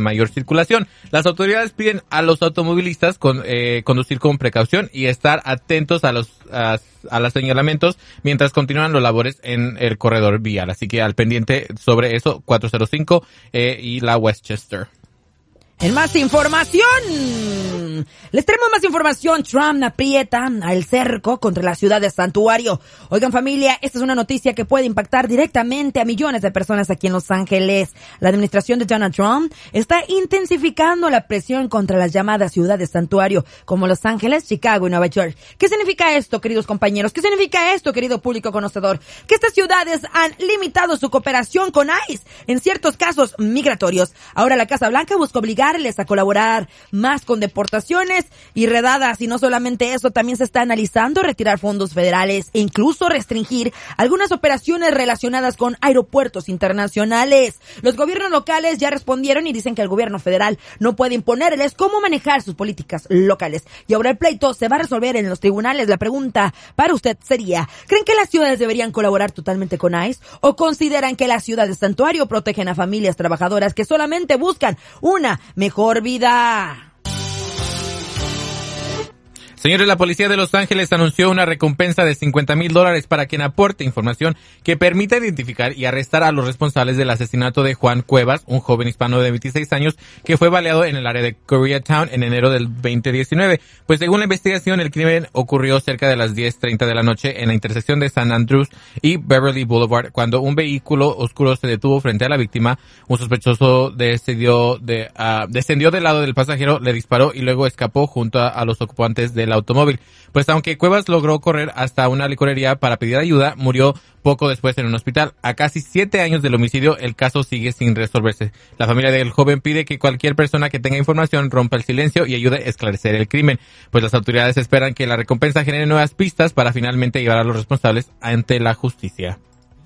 mayor circulación. Las autoridades piden a los automovilistas conducir con precaución y estar atentos a los señalamientos mientras continúan los labores en el corredor vial. Así que al pendiente sobre eso, 405 y la Westchester. En más información, les traemos más información. Trump aprieta al cerco contra la ciudad de Santuario. Oigan, familia, esta es una noticia que puede impactar directamente a millones de personas aquí en Los Ángeles. La administración de Donald Trump está intensificando la presión contra las llamadas ciudades santuario, como Los Ángeles, Chicago y Nueva York. ¿Qué significa esto, queridos compañeros? ¿Qué significa esto, querido público conocedor? Que estas ciudades han limitado su cooperación con ICE en ciertos casos migratorios. Ahora la Casa Blanca busca obligarles a colaborar más con deportaciones y redadas. Y no solamente eso, también se está analizando retirar fondos federales e incluso restringir algunas operaciones relacionadas con aeropuertos internacionales. Los gobiernos locales ya respondieron y dicen que el gobierno federal no puede imponerles cómo manejar sus políticas locales. Y ahora el pleito se va a resolver en los tribunales. La pregunta para usted sería, ¿creen que las ciudades deberían colaborar totalmente con ICE? ¿O consideran que las ciudades santuario protegen a familias trabajadoras que solamente buscan una mejor vida? Señores, la policía de Los Ángeles anunció una recompensa de $50,000 para quien aporte información que permita identificar y arrestar a los responsables del asesinato de Juan Cuevas, un joven hispano de 26 años que fue baleado en el área de Koreatown en enero del 2019. Pues según la investigación, el crimen ocurrió cerca de las 10:30 de la noche en la intersección de San Andrews y Beverly Boulevard, cuando un vehículo oscuro se detuvo frente a la víctima. Un sospechoso descendió del lado del pasajero, le disparó y luego escapó junto a los ocupantes del automóvil. Pues aunque Cuevas logró correr hasta una licorería para pedir ayuda, murió poco después en un hospital. A casi 7 años del homicidio, el caso sigue sin resolverse. La familia del joven pide que cualquier persona que tenga información rompa el silencio y ayude a esclarecer el crimen. Pues las autoridades esperan que la recompensa genere nuevas pistas para finalmente llevar a los responsables ante la justicia.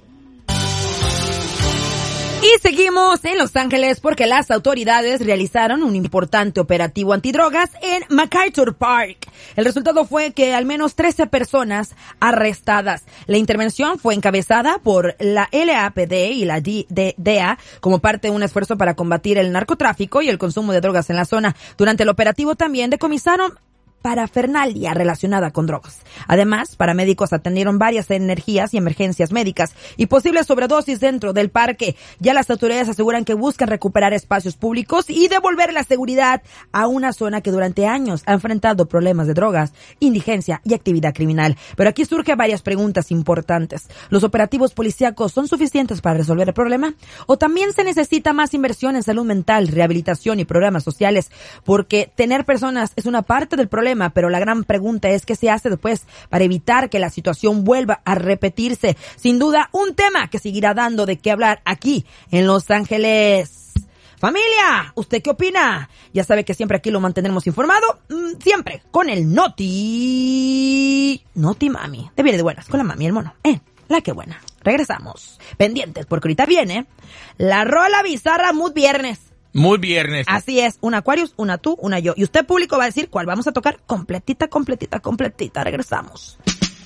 Y seguimos en Los Ángeles porque las autoridades realizaron un importante operativo antidrogas en MacArthur Park. El resultado fue que al menos 13 personas arrestadas. La intervención fue encabezada por la LAPD y la DEA como parte de un esfuerzo para combatir el narcotráfico y el consumo de drogas en la zona. Durante el operativo también decomisaron parafernalia relacionada con drogas. Además, paramédicos atendieron varias energías y emergencias médicas y posibles sobredosis dentro del parque. Ya las autoridades aseguran que buscan recuperar espacios públicos y devolver la seguridad a una zona que durante años ha enfrentado problemas de drogas, indigencia y actividad criminal. Pero aquí surgen varias preguntas importantes. ¿Los operativos policíacos son suficientes para resolver el problema? ¿O también se necesita más inversión en salud mental, rehabilitación y programas sociales? Porque tener personas es una parte del problema, pero la gran pregunta es qué se hace después para evitar que la situación vuelva a repetirse. Sin duda, un tema que seguirá dando de qué hablar aquí en Los Ángeles. Familia, ¿usted qué opina? Ya sabe que siempre aquí lo mantendremos informado, siempre con el Noti Mami. De bien de buenas, con la mami y el mono. La que buena. Regresamos. Pendientes, porque ahorita viene la rola bizarra Mood Viernes. Muy viernes. Así es, un Aquarius, una tú, una yo. Y usted público va a decir cuál vamos a tocar completita. Regresamos.